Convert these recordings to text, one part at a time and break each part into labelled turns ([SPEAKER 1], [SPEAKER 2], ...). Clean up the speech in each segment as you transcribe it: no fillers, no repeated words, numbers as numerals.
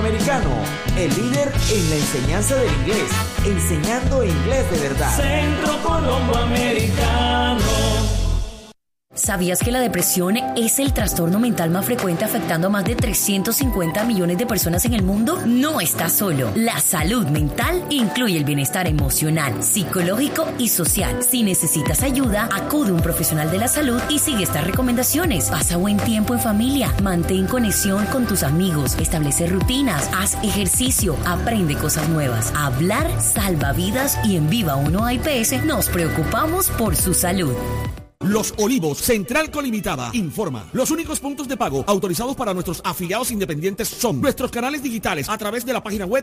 [SPEAKER 1] Americano, el líder en la enseñanza del inglés, enseñando inglés de verdad.
[SPEAKER 2] Centro Colombo Americano.
[SPEAKER 3] ¿Sabías que la depresión es el trastorno mental más frecuente afectando a más de 350 millones de personas en el mundo? No estás solo. La salud mental incluye el bienestar emocional, psicológico y social. Si necesitas ayuda, acude a un profesional de la salud y sigue estas recomendaciones. Pasa buen tiempo en familia, mantén conexión con tus amigos, establece rutinas, haz ejercicio, aprende cosas nuevas. Hablar salva vidas y en Viva 1 IPS nos preocupamos por su salud.
[SPEAKER 4] Los Olivos, Central Colimitada, informa. Los únicos puntos de pago autorizados para nuestros afiliados independientes son nuestros canales digitales a través de la página web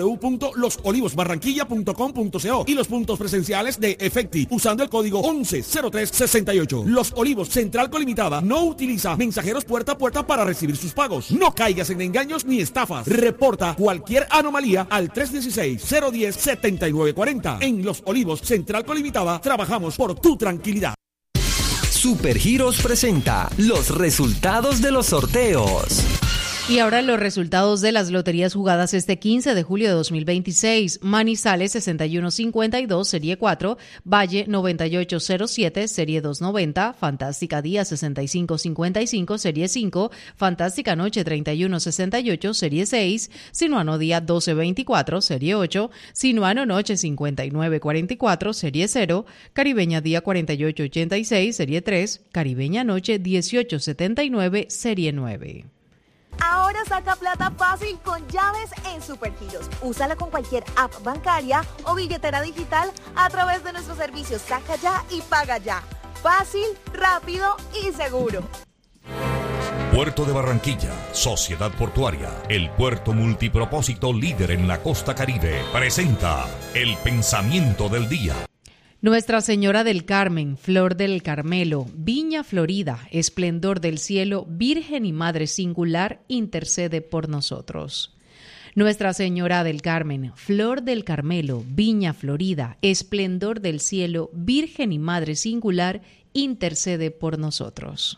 [SPEAKER 4] www.losolivosbarranquilla.com.co y los puntos presenciales de Efecti usando el código 110368. Los Olivos, Central Colimitada, no utiliza mensajeros puerta a puerta para recibir sus pagos. No caigas en engaños ni estafas. Reporta cualquier anomalía al 316-010-7940. En Los Olivos, Central Colimitada, trabajamos por tu tranquilidad.
[SPEAKER 5] Supergiros presenta los resultados de los sorteos.
[SPEAKER 6] Y ahora los resultados de las loterías jugadas este 15 de julio de 2026. Manizales 6152, serie 4, Valle 9807, serie 290, Fantástica Día 6555, serie 5, Fantástica Noche 3168, serie 6, Sinuano Día 1224, serie 8, Sinuano Noche 5944, serie 0, Caribeña Día 4886, serie 3, Caribeña Noche 1879, serie 9.
[SPEAKER 7] Ahora saca plata fácil con llaves en Supergiros. Úsala con cualquier app bancaria o billetera digital a través de nuestros servicios Saca Ya y Paga Ya. Fácil, rápido y seguro.
[SPEAKER 8] Puerto de Barranquilla, Sociedad Portuaria, el puerto multipropósito líder en la costa Caribe, presenta el pensamiento del día.
[SPEAKER 6] Nuestra Señora del Carmen, Flor del Carmelo, Viña Florida, Esplendor del Cielo, Virgen y Madre Singular, intercede por nosotros. Nuestra Señora del Carmen, Flor del Carmelo, Viña Florida, Esplendor del Cielo, Virgen y Madre Singular, intercede por nosotros.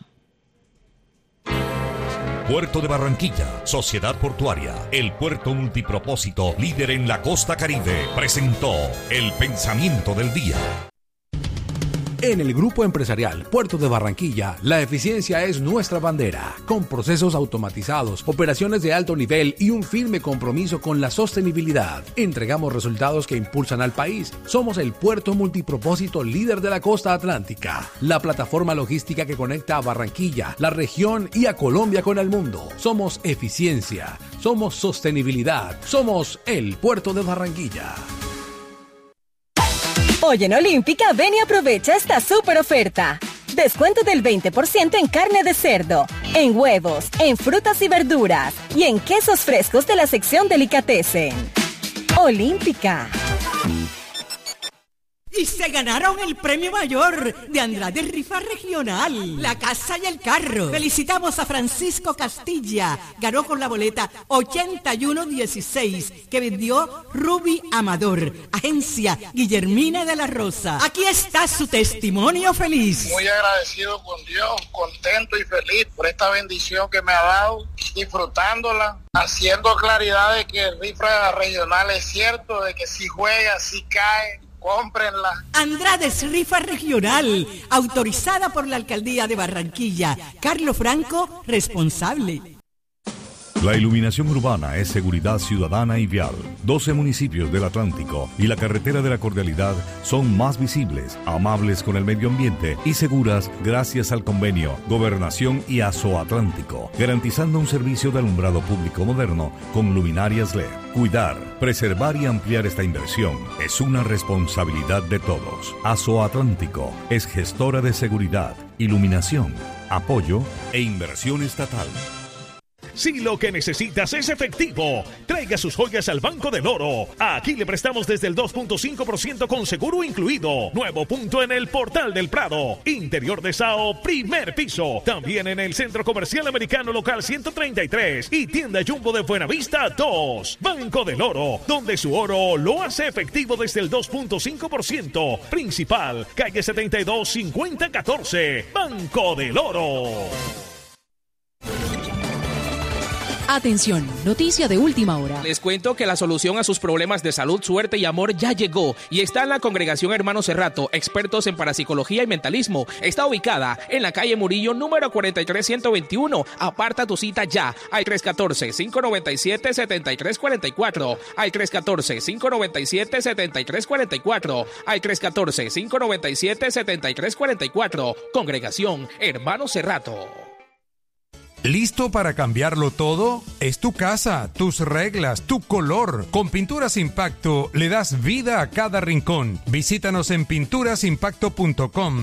[SPEAKER 8] Puerto de Barranquilla, Sociedad Portuaria, el puerto multipropósito líder en la costa Caribe, presentó el pensamiento del día.
[SPEAKER 9] En el Grupo Empresarial Puerto de Barranquilla, la eficiencia es nuestra bandera, con procesos automatizados, operaciones de alto nivel y un firme compromiso con la sostenibilidad. Entregamos resultados que impulsan al país. Somos el puerto multipropósito líder de la costa atlántica, la plataforma logística que conecta a Barranquilla, la región y a Colombia con el mundo. Somos eficiencia, somos sostenibilidad, somos el Puerto de Barranquilla.
[SPEAKER 10] Hoy en Olímpica, ven y aprovecha esta súper oferta. Descuento del 20% en carne de cerdo, en huevos, en frutas y verduras y en quesos frescos de la sección Delicatessen. Olímpica.
[SPEAKER 11] Y se ganaron el premio mayor de Andrade Rifa Regional, la casa y el carro. Felicitamos a Francisco Castilla, ganó con la boleta 8116 que vendió Ruby Amador, agencia Guillermina de la Rosa. Aquí está su testimonio feliz.
[SPEAKER 12] Muy agradecido con Dios, contento y feliz por esta bendición que me ha dado, disfrutándola, haciendo claridad de que el Rifa Regional es cierto, de que si juega, si cae, cómprenla.
[SPEAKER 11] Andrades Rifa Regional, autorizada por la Alcaldía de Barranquilla. Carlos Franco, responsable.
[SPEAKER 8] La iluminación urbana es seguridad ciudadana y vial. 12 municipios del Atlántico y la carretera de la Cordialidad son más visibles, amables con el medio ambiente y seguras gracias al convenio Gobernación y Asoatlántico, garantizando un servicio de alumbrado público moderno con luminarias LED. Cuidar, preservar y ampliar esta inversión es una responsabilidad de todos. Asoatlántico es gestora de seguridad, iluminación, apoyo e inversión estatal.
[SPEAKER 13] Si lo que necesitas es efectivo, traiga sus joyas al Banco del Oro. Aquí le prestamos desde el 2.5% con seguro incluido. Nuevo punto en el Portal del Prado. Interior de Sao, primer piso. También en el Centro Comercial Americano Local 133 y Tienda Jumbo de Buenavista 2. Banco del Oro, donde su oro lo hace efectivo desde el 2.5%. Principal, calle 72 5014. Banco del Oro.
[SPEAKER 14] Atención, noticia de última hora.
[SPEAKER 15] Les cuento que la solución a sus problemas de salud, suerte y amor ya llegó y está en la Congregación Hermanos Cerrato, expertos en parapsicología y mentalismo. Está ubicada en la calle Murillo, número 43121. Aparta tu cita ya al 314-597-7344, al 314-597-7344, al 314-597-7344. Congregación Hermanos Cerrato.
[SPEAKER 16] ¿Listo para cambiarlo todo? Es tu casa, tus reglas, tu color. Con Pinturas Impacto le das vida a cada rincón. Visítanos en pinturasimpacto.com